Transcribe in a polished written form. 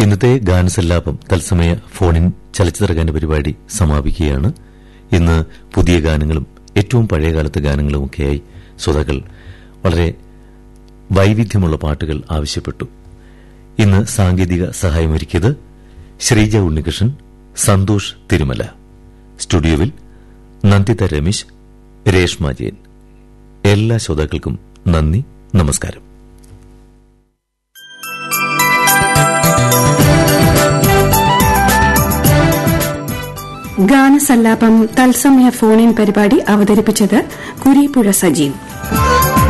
ഇന്നത്തെ ഗാനസല്ലാപം തത്സമയ ഫോണിൻ ചലച്ചിത്രഗാന പരിപാടി സമാപിക്കുകയാണ്. ഇന്ന് പുതിയ ഗാനങ്ങളും ഏറ്റവും പഴയകാലത്തെ ഗാനങ്ങളുമൊക്കെയായി ശ്രോതാക്കൾ വളരെ വൈവിധ്യമുള്ള പാട്ടുകൾ ആവശ്യപ്പെട്ടു. ഇന്ന് സാങ്കേതിക സഹായമൊരുക്കിയത് ശ്രീജ ഉണ്ണികൃഷ്ണൻ, സന്തോഷ് തിരുമല. സ്റ്റുഡിയോവിൽ നന്ദിത രമേശ്, രേഷ്മ ജയൻ. എല്ലാ ശ്രോതാക്കൾക്കും നന്ദി, നമസ്കാരം. ഗാനസല്ലാപം തത്സമയ ഫോണിൻ പരിപാടി അവതരിപ്പിച്ചത് കുരീപ്പുഴ സജീവ്.